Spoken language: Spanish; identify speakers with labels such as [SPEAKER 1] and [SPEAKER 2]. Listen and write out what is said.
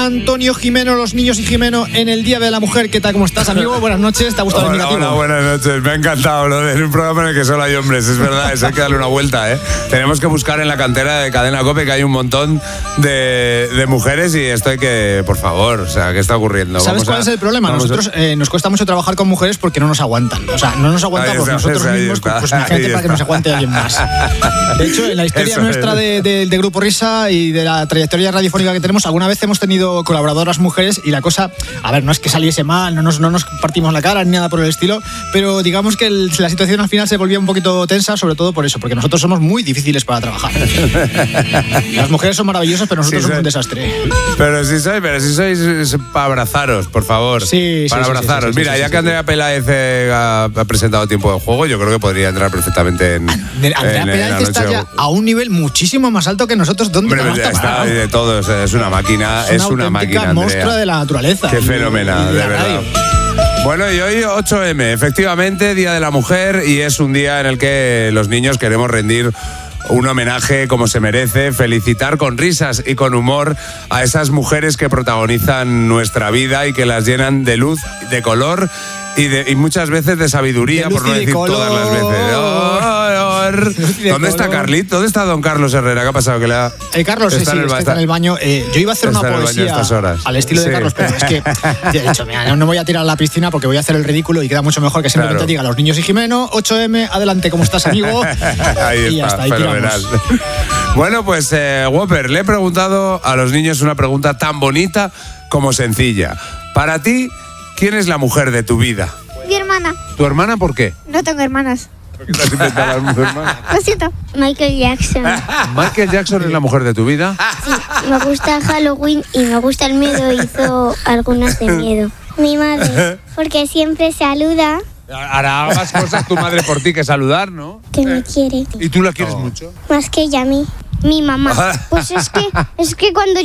[SPEAKER 1] Antonio Jimeno, los niños y Jimeno en el Día de la Mujer. ¿Qué tal? ¿Cómo estás, amigo? Buenas noches, ¿te ha gustado el indicativo?
[SPEAKER 2] Hola, buenas noches, me ha encantado lo de un programa en el que solo hay hombres, es verdad, eso hay que darle una vuelta, ¿eh? Tenemos que buscar en la cantera de Cadena COPE que hay un montón de mujeres y esto hay que, por favor, o sea, ¿qué está ocurriendo?
[SPEAKER 1] ¿Sabes cuál es el problema? Nosotros nos cuesta mucho trabajar con mujeres porque no nos aguantan, o sea, no nos aguantamos nosotros mismos, pues imagínate para que nos aguante alguien más. De hecho, en la historia nuestra de Grupo Risa y de la trayectoria radiofónica que tenemos, alguna vez hemos tenido colaboradoras mujeres y la cosa, a ver, no es que saliese mal, no nos partimos la cara ni nada por el estilo, pero digamos que la situación al final se volvía un poquito tensa, sobre todo por eso, porque nosotros somos muy difíciles para trabajar. Las mujeres son maravillosas, pero nosotros somos un desastre.
[SPEAKER 2] Pero si sois para abrazaros, por favor.
[SPEAKER 1] Sí,
[SPEAKER 2] para abrazaros. Mira, ya que Andrea Peláez ha presentado Tiempo de Juego, yo creo que podría entrar perfectamente en
[SPEAKER 1] Andrea Peláez está ya a un nivel muchísimo más alto que nosotros. ¿Dónde
[SPEAKER 2] está de todos? Es una máquina, es una máquina,
[SPEAKER 1] monstruo de la naturaleza.
[SPEAKER 2] Qué fenomenal, de verdad. Bueno, y hoy 8M, efectivamente, Día de la Mujer, y es un día en el que los niños queremos rendir un homenaje como se merece, felicitar con risas y con humor a esas mujeres que protagonizan nuestra vida y que las llenan de luz, de color y muchas veces de sabiduría, por no decir todas las veces. ¿Dónde está Carlit? ¿Dónde está don Carlos Herrera? ¿Qué ha pasado?
[SPEAKER 1] Carlos está en el baño. Yo iba a hacer una poesía al estilo de Carlos, pero es que he dicho, mira, no voy a tirar a la piscina porque voy a hacer el ridículo y queda mucho mejor que simplemente diga los niños y Jimeno, 8M, adelante, ¿cómo estás, amigo?
[SPEAKER 2] Ahí
[SPEAKER 1] y ya está, ahí
[SPEAKER 2] fenomenal. Bueno, pues Whopper, le he preguntado a los niños una pregunta tan bonita como sencilla. Para ti, ¿quién es la mujer de tu vida?
[SPEAKER 3] Mi hermana.
[SPEAKER 2] ¿Tu hermana por qué?
[SPEAKER 3] No tengo hermanas.
[SPEAKER 2] ¿Por qué te has inventado a tu hermana?
[SPEAKER 3] Lo siento. Michael Jackson.
[SPEAKER 2] ¿Michael Jackson es la mujer de tu vida?
[SPEAKER 3] Sí, me gusta Halloween y me gusta el miedo. Hizo algunas de miedo. Mi madre, porque siempre saluda.
[SPEAKER 2] Hará más cosas tu madre por ti que saludar, ¿no?
[SPEAKER 3] Que me quiere.
[SPEAKER 2] ¿Y tú la quieres mucho?
[SPEAKER 3] Más que ella a mí. Mi mamá. Pues es que cuando